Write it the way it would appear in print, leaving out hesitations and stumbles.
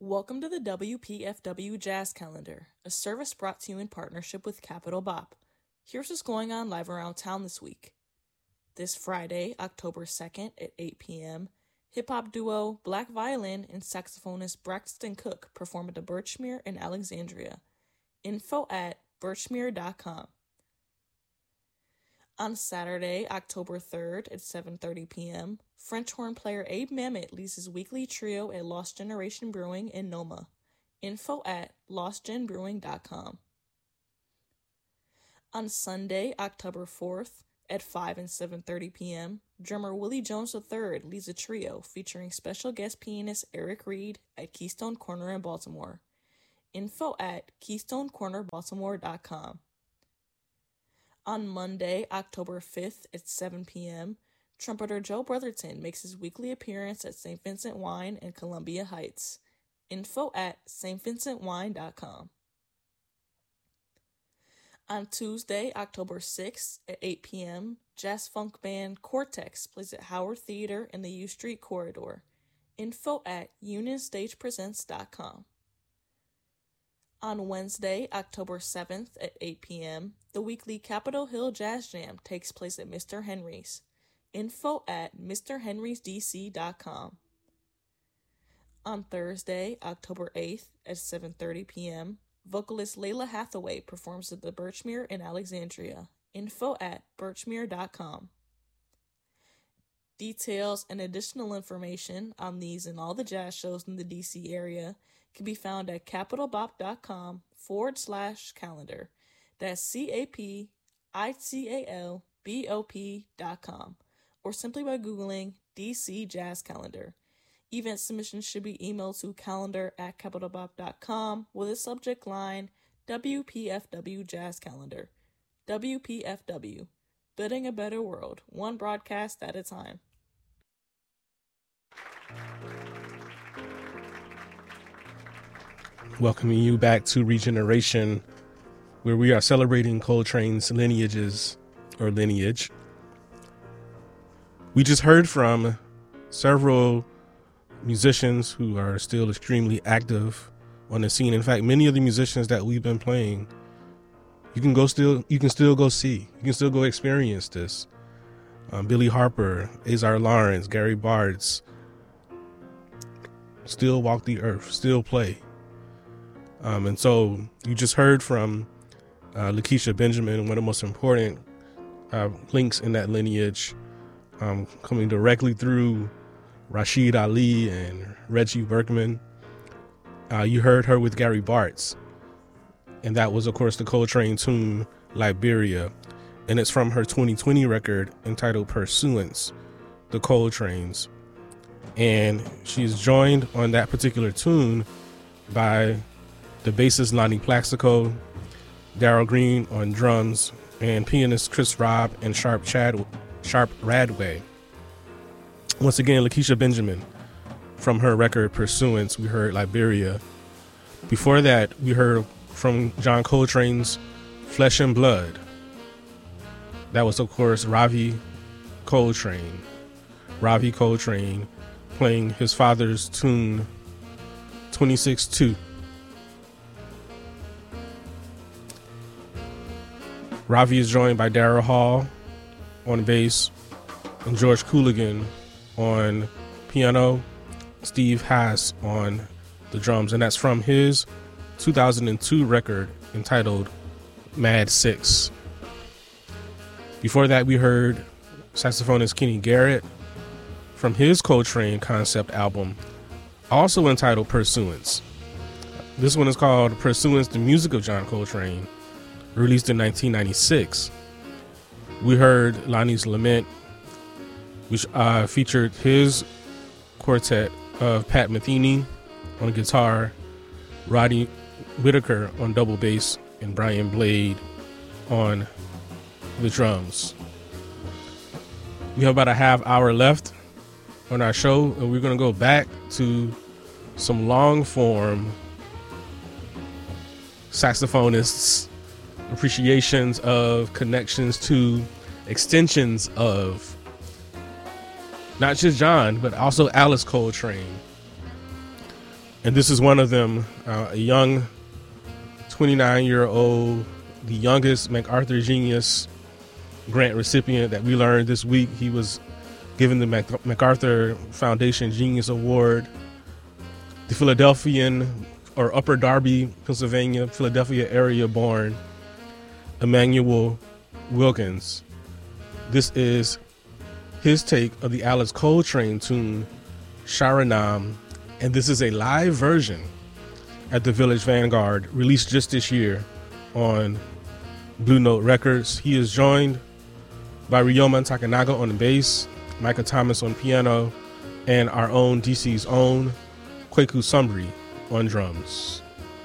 Welcome to the WPFW Jazz Calendar, a service brought to you in partnership with Capital Bop. Here's what's going on live around town this week. This Friday, October 2nd at 8 p.m., hip-hop duo Black Violin and saxophonist Braxton Cook perform at the Birchmere in Alexandria. Info at birchmere.com. On Saturday, October 3rd at 7:30 p.m., French horn player Abe Mamet leads his weekly trio at Lost Generation Brewing in Noma. Info at lostgenbrewing.com. On Sunday, October 4th at 5 and 7:30 p.m., drummer Willie Jones III leads a trio featuring special guest pianist Eric Reed at Keystone Corner in Baltimore. Info at keystonecornerbaltimore.com. On Monday, October 5th at 7 p.m., trumpeter Joe Brotherton makes his weekly appearance at St. Vincent Wine in Columbia Heights. Info at stvincentwine.com. On Tuesday, October 6th at 8 p.m., jazz funk band Cortex plays at Howard Theater in the U Street Corridor. Info at unionstagepresents.com. On Wednesday, October 7th at 8 p.m., the weekly Capitol Hill Jazz Jam takes place at Mr. Henry's. Info at mrhenrysdc.com. On Thursday, October 8th at 7:30 p.m., vocalist Layla Hathaway performs at the Birchmere in Alexandria. Info at birchmere.com. Details and additional information on these and all the jazz shows in the DC area can be found at capitalbop.com/calendar. That's CAPITALBOP.com, or simply by Googling DC Jazz Calendar. Event submissions should be emailed to calendar@capitalbop.com with a subject line WPFW Jazz Calendar. WPFW, building a better world, one broadcast at a time. Welcoming you back to Regeneration, where we are celebrating Coltrane's lineage. We just heard from several musicians who are still extremely active on the scene. In fact, many of the musicians that we've been playing, you can still go see. You can still go experience this. Billy Harper, Azar Lawrence, Gary Bartz, still walk the earth, still play. And so you just heard from Lakeisha Benjamin, one of the most important links in that lineage, coming directly through Rashid Ali and Reggie Berkman. You heard her with Gary Bartz, and that was, of course, the Coltrane tune Liberia, and it's from her 2020 record entitled Pursuance, the Coltranes. And she's joined on that particular tune by the bassist Lonnie Plaxico, Darryl Green on drums, and pianist Chris Robb and Sharp Radway. Once again, Lakeisha Benjamin from her record Pursuance. We heard Liberia. Before that, we heard from John Coltrane's Flesh and Blood. That was, of course, Ravi Coltrane playing his father's tune 26-2. Ravi is joined by Daryl Hall on bass and George Cooligan on piano, Steve Haas on the drums, and that's from his 2002 record entitled Mad Six. Before that, we heard saxophonist Kenny Garrett from his Coltrane concept album, also entitled Pursuance. This one is called Pursuance, the Music of John Coltrane, released in 1996. We heard Lonnie's Lament, which featured his quartet of Pat Metheny on guitar, Roddy Whitaker on double bass, and Brian Blade on the drums. We have about a half hour left on our show, and we're going to go back to some long form saxophonists' appreciations of connections to extensions of not just John, but also Alice Coltrane. And this is one of them, a young 29-year-old, the youngest MacArthur Genius Grant recipient that we learned this week. He was given the MacArthur Foundation Genius Award. The Philadelphian, or Upper Darby, Pennsylvania, Philadelphia area born Emmanuel Wilkins. This is his take of the Alex Coltrane tune Sharanam, and this is a live version at the Village Vanguard, released just this year on Blue Note Records. He is joined by Ryoma Takanaga on the bass, Micah Thomas on piano, and our own DC's own Kweku Sumbri on drums.